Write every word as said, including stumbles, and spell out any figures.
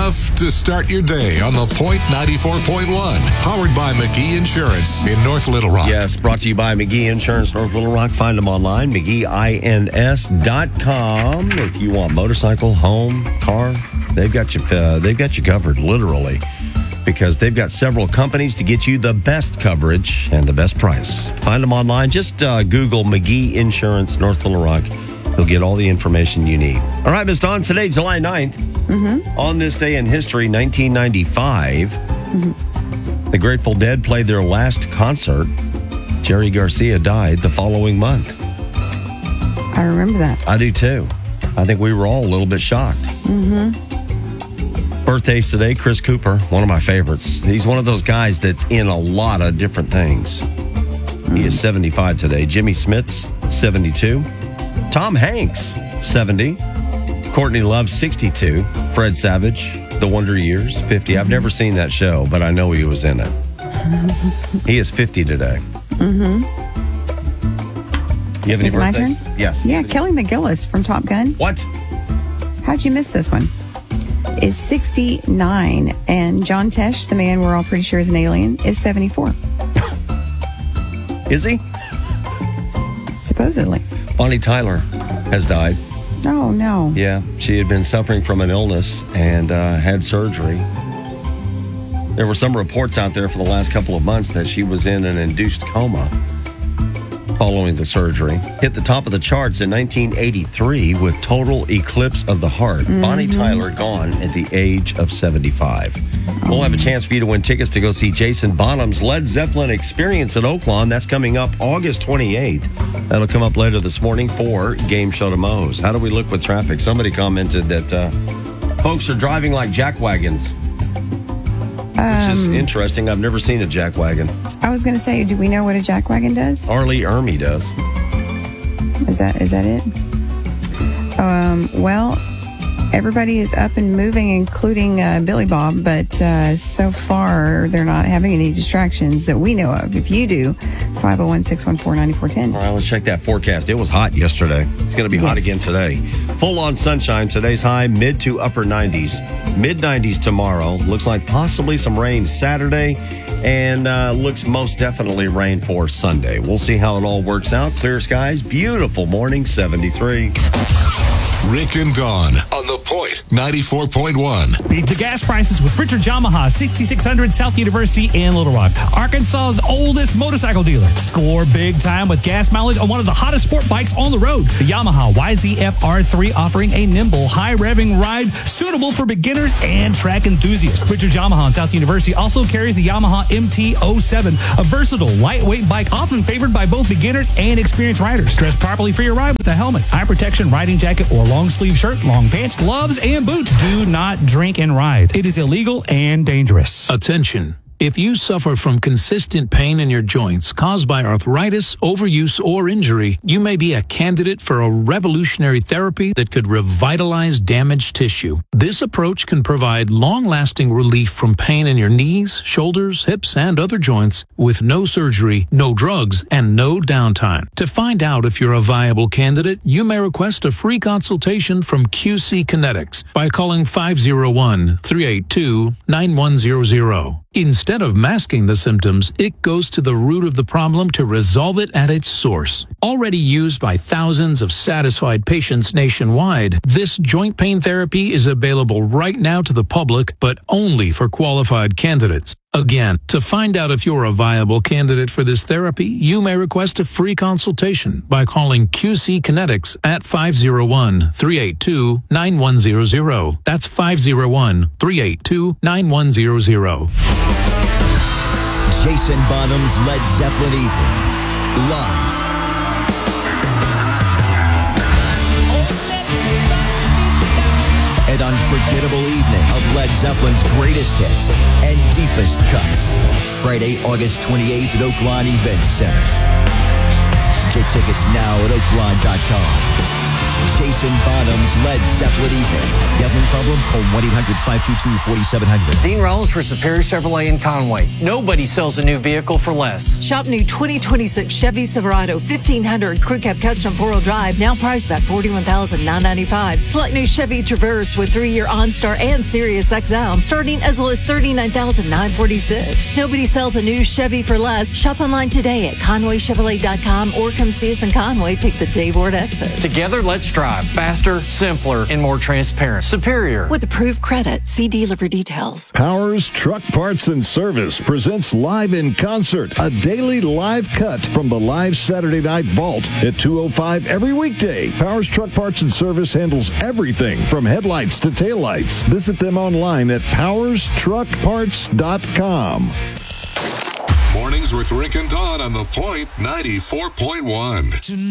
enough to start your day on The Point ninety-four point one. Powered by McGee Insurance in North Little Rock. Yes, brought to you by McGee Insurance, North Little Rock. Find them online, McGee ins dot com. If you want motorcycle, home, car, they've got you, uh, they've got you covered, literally. Because they've got several companies to get you the best coverage and the best price. Find them online. Just uh, Google McGee Insurance, North Little Rock. You'll get all the information you need. All right, Miz Dawn, today, July ninth. Mm-hmm. On this day in history, nineteen ninety-five, mm-hmm. the Grateful Dead played their last concert. Jerry Garcia died the following month. I remember that. I do, too. I think we were all a little bit shocked. Mm-hmm. Birthdays today, Chris Cooper, one of my favorites. He's one of those guys that's in a lot of different things. He is seventy-five today. Jimmy Smits, seventy-two. Tom Hanks, seventy. Courtney Love, sixty-two. Fred Savage, The Wonder Years, fifty. I've never seen that show, but I know he was in it. He is fifty today. Mm-hmm. You have any is it my birthdays? turn? Yes. Yeah, Kelly McGillis from Top Gun. What? How'd you miss this one? Is sixty-nine, and John Tesh, the man we're all pretty sure is an alien, is seventy-four. Is he? Supposedly. Bonnie Tyler has died. Oh, no. Yeah, she had been suffering from an illness and uh, had surgery. There were some reports out there for the last couple of months that she was in an induced coma following the surgery. Hit the top of the charts in nineteen eighty-three with Total Eclipse of the Heart. Mm-hmm. Bonnie Tyler gone at the age of seventy-five. Oh. We'll have a chance for you to win tickets to go see Jason Bonham's Led Zeppelin Experience at Oaklawn. That's coming up August twenty-eighth. That'll come up later this morning for Game Show to Moe's. How do we look with traffic? Somebody commented that uh, folks are driving like jack wagons. Which is interesting. I've never seen a jack wagon. I was going to say, do we know what a jack wagon does? Arlie Ermy does. Is that is that it? Um, well, everybody is up and moving, including uh, Billy Bob, but uh, so far they're not having any distractions that we know of. If you do, five oh one, six one four, nine four one zero. All right, let's check that forecast. It was hot yesterday. It's going to be yes. hot again today. Full-on sunshine. Today's high, mid to upper nineties. mid nineties tomorrow. Looks like possibly some rain Saturday, and uh, looks most definitely rain for Sunday. We'll see how it all works out. Clear skies, beautiful morning, seventy-three. Rick and Dawn on The Point ninety-four point one. Beat the gas prices with Richard Yamaha, sixty-six hundred South University in Little Rock, Arkansas's oldest motorcycle dealer. Score big time with gas mileage on one of the hottest sport bikes on the road. The Yamaha Y Z F R three, offering a nimble, high-revving ride suitable for beginners and track enthusiasts. Richard Yamaha in South University also carries the Yamaha M T oh seven, a versatile, lightweight bike often favored by both beginners and experienced riders. Dress properly for your ride with a helmet, eye protection, riding jacket, or long sleeve shirt, long pants, gloves, and boots. Do not drink and ride. It is illegal and dangerous. Attention. If you suffer from consistent pain in your joints caused by arthritis, overuse, or injury, you may be a candidate for a revolutionary therapy that could revitalize damaged tissue. This approach can provide long-lasting relief from pain in your knees, shoulders, hips, and other joints with no surgery, no drugs, and no downtime. To find out if you're a viable candidate, you may request a free consultation from Q C Kinetics by calling five oh one, three eight two, nine one zero zero. Instead of masking the symptoms, it goes to the root of the problem to resolve it at its source. Already used by thousands of satisfied patients nationwide, this joint pain therapy is available right now to the public, but only for qualified candidates. Again, to find out if you're a viable candidate for this therapy, you may request a free consultation by calling Q C Kinetics at five oh one, three eight two, nine one zero zero. That's five oh one, three eight two, nine one zero zero. Jason Bonham's Led Zeppelin Evening, live. An unforgettable evening of Led Zeppelin's greatest hits and deepest cuts. Friday, August twenty-eighth at Oaklawn Event Center. Get tickets now at oaklawn dot com. Jason Bonham's Led Zeppelin Evening. Gambling problem? Call one eight hundred five two two four seven zero zero. Dean Rollins for Superior Chevrolet in Conway. Nobody sells a new vehicle for less. Shop new twenty twenty-six Chevy Silverado fifteen hundred Crew Cab Custom four-wheel drive, now priced at forty-one thousand nine hundred ninety-five dollars. Select new Chevy Traverse with three-year OnStar and Sirius X M, starting as low as thirty-nine thousand nine hundred forty-six dollars. Nobody sells a new Chevy for less. Shop online today at Conway Chevrolet dot com or come see us in Conway. Take the Dave Ward exit. Together, let's drive faster, simpler, and more transparent. Superior. With approved credit, see dealer for details. Powers Truck Parts and Service presents Live in Concert, a daily live cut from the live Saturday Night Vault at two oh five every weekday. Powers Truck Parts and Service handles everything from headlights to taillights. Visit them online at powers truck parts dot com. Mornings with Rick and Dawn on The Point ninety-four point one.